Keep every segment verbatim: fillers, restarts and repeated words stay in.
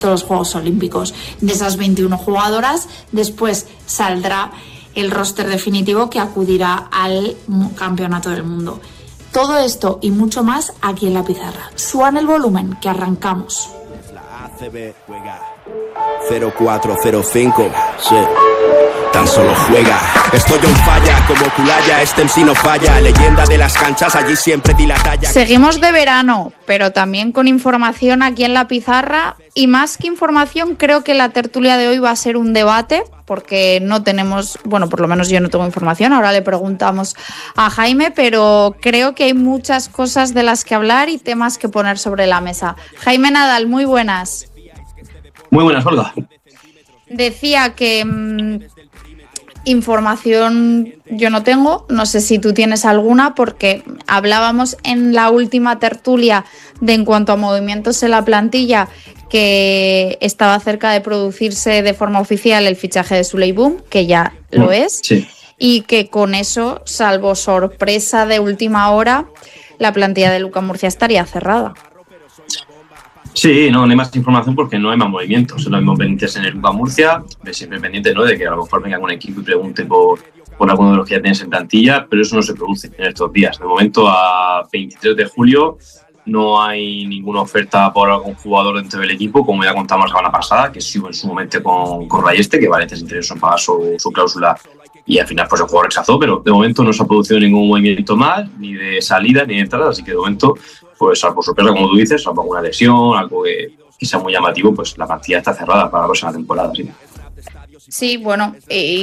los Juegos Olímpicos. De esas veintiuna jugadoras, después saldrá el roster definitivo que acudirá al Campeonato del Mundo. Todo esto y mucho más aquí en La Pizarra. Suban el volumen, que arrancamos. La A C B juega cero cuatro cero cinco, sí. Tan solo juega. Estoy on falla como Culaya, este M C no falla. Leyenda de las canchas, allí siempre di la talla. Seguimos de verano, pero también con información aquí en La Pizarra. Y más que información, creo que la tertulia de hoy va a ser un debate, porque no tenemos, bueno, por lo menos yo no tengo información. Ahora le preguntamos a Jaime, pero creo que hay muchas cosas de las que hablar y temas que poner sobre la mesa. Jaime Nadal, muy buenas. Muy buenas, Olga. Decía que mmm, información yo no tengo, no sé si tú tienes alguna, porque hablábamos en la última tertulia de en cuanto a movimientos en la plantilla que estaba cerca de producirse de forma oficial el fichaje de Souley Boum, que ya lo es, sí. Y que con eso, salvo sorpresa de última hora, la plantilla de Lucas Murcia estaría cerrada. Sí, no, no hay más información porque no hay más movimientos. Son los mismos pendientes en el Lucas Murcia, siempre pendiente, ¿no?, de que a lo mejor venga algún equipo y pregunte por, por alguno de los que ya tienes en plantilla, pero eso no se produce en estos días. De momento, a veintitrés de julio, no hay ninguna oferta por algún jugador dentro del equipo, como ya contamos la semana pasada, que sí hubo en su momento con, con Rayeste, que Valencia se interesó en pagar su, su cláusula y al final pues el jugador rechazó, pero de momento no se ha producido ningún movimiento más, ni de salida ni de entrada, así que de momento, pues salvo sorpresa, como tú dices, salvo alguna lesión, algo que, que sea muy llamativo, pues la partida está cerrada para la próxima temporada. ¿Sí? Sí, bueno,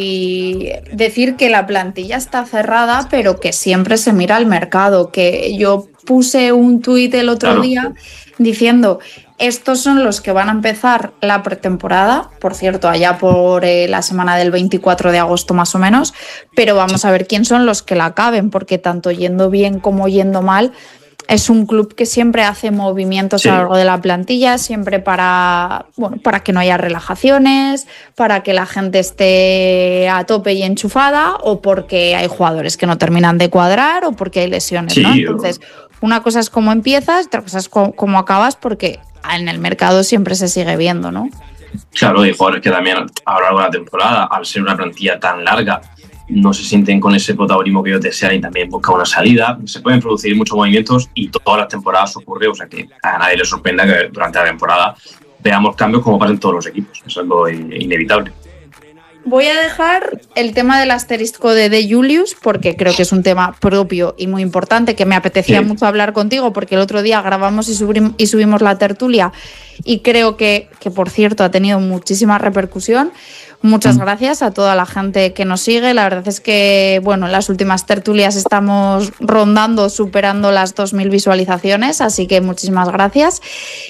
y decir que la plantilla está cerrada, pero que siempre se mira al mercado, que yo puse un tuit el otro claro. día diciendo, estos son los que van a empezar la pretemporada, por cierto, allá por eh, la semana del veinticuatro de agosto más o menos, pero vamos a ver quién son los que la acaben, porque tanto yendo bien como yendo mal, es un club que siempre hace movimientos sí. a lo largo de la plantilla, siempre para, bueno, para que no haya relajaciones, para que la gente esté a tope y enchufada, o porque hay jugadores que no terminan de cuadrar, o porque hay lesiones, sí, ¿no? Entonces, una cosa es cómo empiezas, otra cosa es cómo, cómo acabas, porque en el mercado siempre se sigue viendo, ¿no? Claro, hay jugadores que también a lo largo de la temporada, al ser una plantilla tan larga, no se sienten con ese protagonismo que ellos desean y también buscan una salida. Se pueden producir muchos movimientos y todas las temporadas ocurre, o sea que a nadie le sorprenda que durante la temporada veamos cambios como pasa en todos los equipos. Es algo inevitable. Voy a dejar el tema del asterisco de De Julius porque creo que es un tema propio y muy importante que me apetecía sí. mucho hablar contigo porque el otro día grabamos y, subim- y subimos la tertulia y creo que, que, por cierto, ha tenido muchísima repercusión. Muchas gracias a toda la gente que nos sigue. La verdad es que, bueno, en las últimas tertulias estamos rondando, superando las dos mil visualizaciones, así que muchísimas gracias.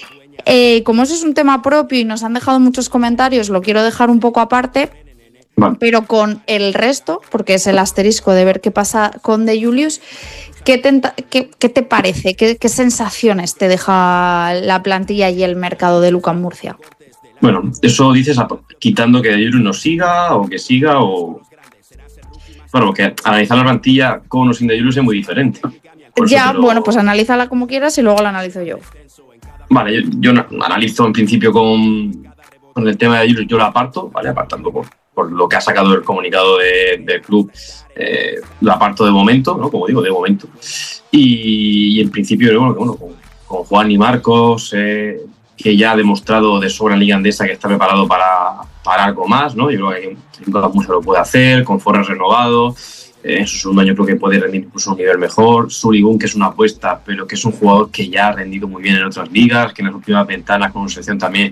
Eh, como eso es un tema propio y nos han dejado muchos comentarios, lo quiero dejar un poco aparte, vale. Pero con el resto, porque es el asterisco de ver qué pasa con De Julius, ¿qué te, qué, qué te parece? ¿Qué, ¿Qué sensaciones te deja la plantilla y el mercado de Lucas Murcia? Bueno, eso dices quitando que De Julius no siga o que siga o... Bueno, porque analizar la plantilla con o sin De Julius es muy diferente. Por ya, lo... bueno, pues analízala como quieras y luego la analizo yo. Vale, yo, yo analizo en principio con, con el tema de De Julius, yo lo aparto, ¿vale? Apartando por, por lo que ha sacado el comunicado de, del club, eh, lo aparto de momento, ¿no? Como digo, de momento. Y, y en principio, bueno, bueno con, con Juan y Marcos... Eh, que ya ha demostrado de sobra en Liga Andesa que está preparado para, para algo más, ¿no? Yo creo que Lucas Murcia lo puede hacer, con Forres renovado, eh, en su segundo año creo que puede rendir incluso a un nivel mejor. Souley Boum, que es una apuesta, pero que es un jugador que ya ha rendido muy bien en otras ligas, que en las últimas ventanas con una selección también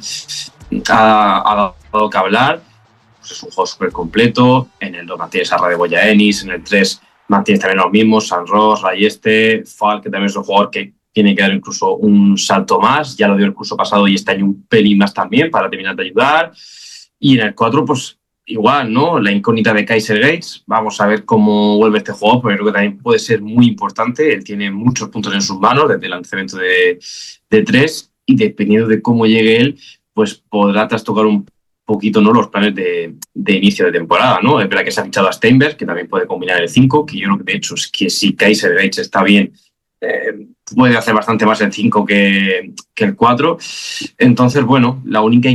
ha, ha dado que hablar. Pues es un jugador súper completo. En el dos mantienes a Radeboya Enis, en el tres mantienes también los mismos, San Ros, Rayeste, Falk, que también es un jugador que tiene que dar incluso un salto más, ya lo dio el curso pasado y este año un pelín más también para terminar de ayudar. Y en el cuatro, pues igual, ¿no? La incógnita de Kaiser Gates, vamos a ver cómo vuelve este jugador, porque creo que también puede ser muy importante. Él tiene muchos puntos en sus manos desde el lanzamiento de, de tres y dependiendo de cómo llegue él, pues podrá trastocar un poquito, ¿no?, los planes de, de inicio de temporada, ¿no? Es verdad que se ha fichado a Steinberg, que también puede combinar el cinco, que yo creo que de hecho es que si Kaiser Gates está bien, eh, puede hacer bastante más el cinco que, que el cuatro. Entonces, bueno, la única